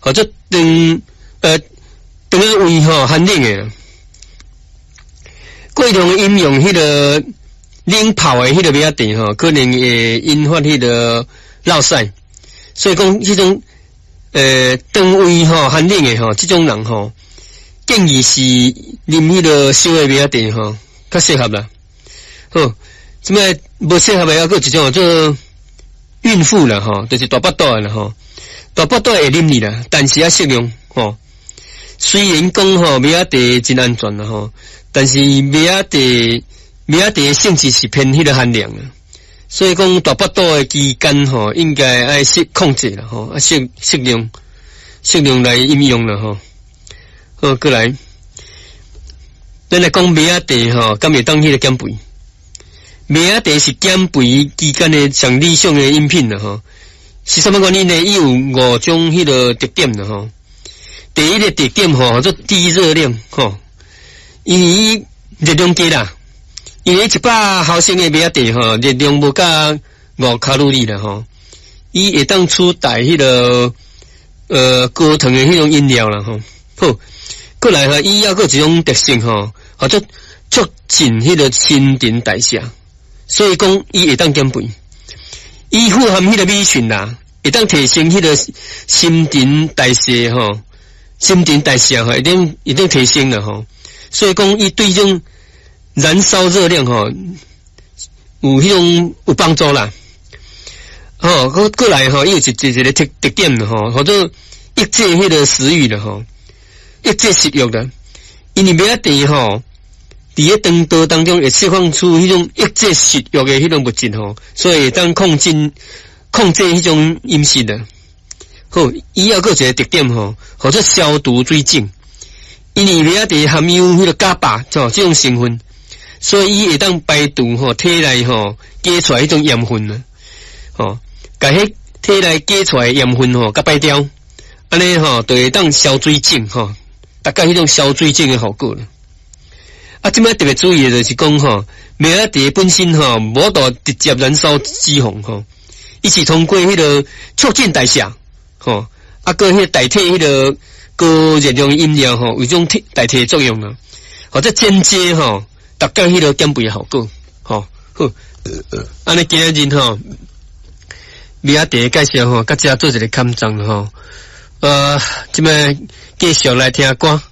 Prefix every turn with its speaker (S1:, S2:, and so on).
S1: 或者肠个胃寒冷诶，过量饮用迄个冷泡诶迄个米仔茶可能会引发迄个落屎，所以讲迄种肠胃寒冷诶这种人建议是啉迄个烧诶米仔茶较适合啦。好，什么无适合诶还有一种做孕妇啦就是大腹肚诶啦大腹肚会啉你啦，但是要适量虽然讲米仔茶真安全啦但是米仔茶性质是偏迄个寒凉啦，所以讲大腹肚诶期间应该爱控制啦适量来饮用啦好，过来，咱来讲米仔茶敢会当迄个减肥。米仔茶是减肥期间的上理想的饮品啦是什么原因呢？伊有5种迄个特点啦第一个特点叫做低热量伊热量低啦，因为100毫升的米仔茶热量无到5卡路里啦伊会当取代迄个高糖的迄种饮料啦好，过来伊还有一种特性叫做促进迄个新陈代谢。所以讲，伊会当减肥，伊富含迄个米群啦，会当提升迄个新陈代谢新陈代谢一定提升了所以讲，伊对这种燃烧热量有迄种有帮助啦。过来伊有一个特点叫做抑制迄个食欲的抑制食欲的，因为米仔茶伫个肠道当中会释放出迄种抑制食欲的迄种物质所以当控制迄种饮食的。好，伊还有一个特点叫做消毒水肿，因为米仔茶含有迄个伽巴这种成分，所以伊会当排毒体内解出来迄种盐分啦甲迄体内解出来盐分甲排掉，安尼就会当消水肿大概迄种消水肿的效果啦。这摆特别注意的就是讲米仔茶本身无到直接燃烧脂肪伊是通过迄个促进代谢个迄个代替迄个高热量饮料有种代替作用啦，或者间接达到迄个减肥的效果好，安尼今日米仔茶介绍甲遮做一个勘章这摆继续来听歌。